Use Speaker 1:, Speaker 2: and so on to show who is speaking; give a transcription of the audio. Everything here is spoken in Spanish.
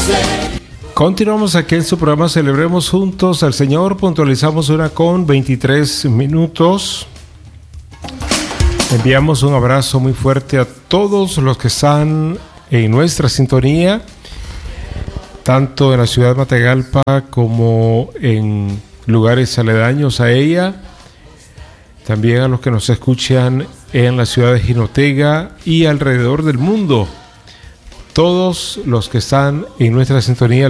Speaker 1: Continuamos aquí en su programa Celebremos Juntos al Señor. Puntualizamos 1:23. Enviamos un abrazo muy fuerte a todos los que están en nuestra sintonía, tanto en la ciudad de Matagalpa como en lugares aledaños a ella. También a los que nos escuchan en la ciudad de Jinotega y alrededor del mundo. Todos los que están en nuestra sintonía